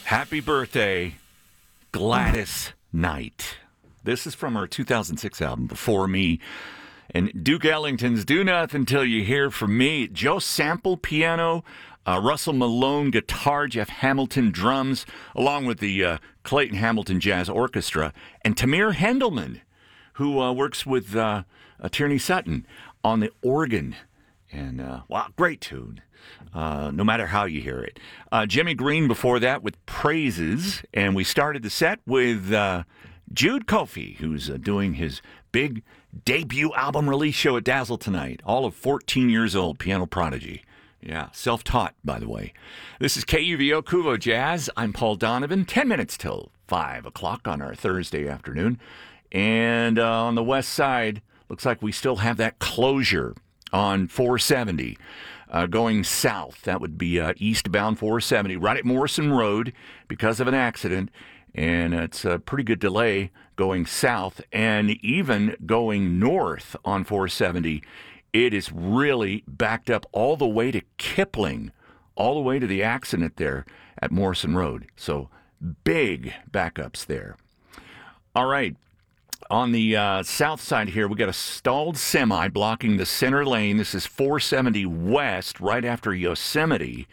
Happy birthday, Gladys Knight. This is from her 2006 album, Before Me. And Duke Ellington's Do Nothing Till You Hear From Me. Joe Sample, piano. Russell Malone, guitar. Jeff Hamilton, drums. Along with the Clayton Hamilton Jazz Orchestra. And Tamir Hendelman, who works with Tierney Sutton on the organ. And, wow, great tune. No matter how you hear it. Jimmy Green before that with Praises. And we started the set with Jude Coffey, who's doing his big debut album release show at Dazzle tonight. All of 14 years old, piano prodigy. Yeah, self-taught, by the way. This is KUVO Kuvo Jazz. I'm Paul Donovan. 10 minutes till 5 o'clock on our Thursday afternoon. And on the west side, looks like we still have that closure on 470 going south. That would be eastbound 470 right at Morrison Road because of an accident. And it's a pretty good delay going south and even going north on 470. It is really backed up all the way to Kipling, all the way to the accident there at Morrison Road. So big backups there. All right. On the south side here, we got a stalled semi blocking the center lane. This is 470 west, right after Yosemite.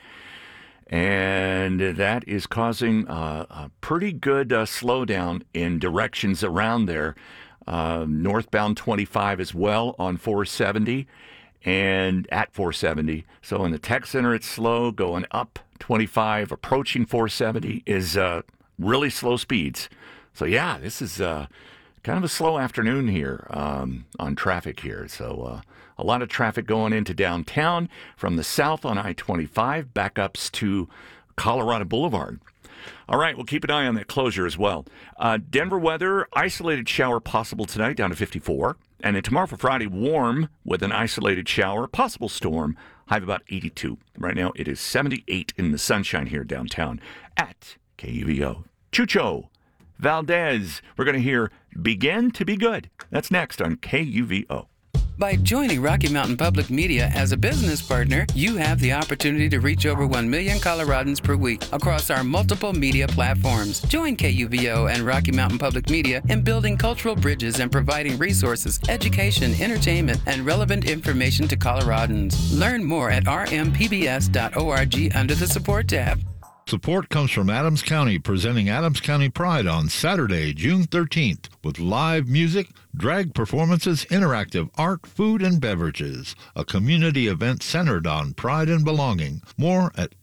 And that is causing a pretty good slowdown in directions around there. Northbound 25 as well on 470 and at 470. So in the tech center, it's slow. Going up 25, approaching 470 is really slow speeds. So, yeah, this is kind of a slow afternoon here on traffic here. So a lot of traffic going into downtown from the south on I-25, backups to Colorado Boulevard. All right, we'll keep an eye on that closure as well. Denver weather, isolated shower possible tonight, down to 54. And then tomorrow for Friday, warm with an isolated shower, possible storm, high of about 82. Right now it is 78 in the sunshine here downtown at KUVO. Chucho Valdez, we're going to hear Begin to Be Good. That's next on KUVO. By joining Rocky Mountain Public Media as a business partner, you have the opportunity to reach over 1 million Coloradans per week across our multiple media platforms. Join KUVO and Rocky Mountain Public Media in building cultural bridges and providing resources, education, entertainment, and relevant information to Coloradans. Learn more at rmpbs.org under the Support tab. Support comes from Adams County, presenting Adams County Pride on Saturday, June 13th, with live music, drag performances, interactive art, food, and beverages. A community event centered on pride and belonging. More at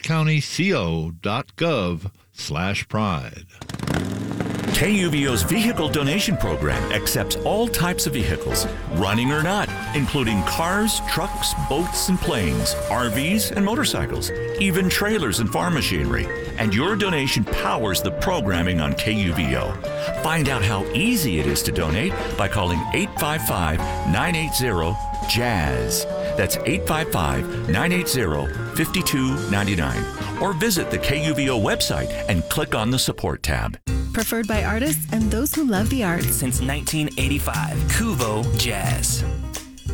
adamscountyco.gov/pride. KUVO's vehicle donation program accepts all types of vehicles, running or not, including cars, trucks, boats, and planes, RVs, and motorcycles, even trailers and farm machinery. And your donation powers the programming on KUVO. Find out how easy it is to donate by calling 855-980-JAZZ. That's 855-980-5299. Or visit the KUVO website and click on the Support tab. Preferred by artists and those who love the arts. Since 1985, Kuvo Jazz.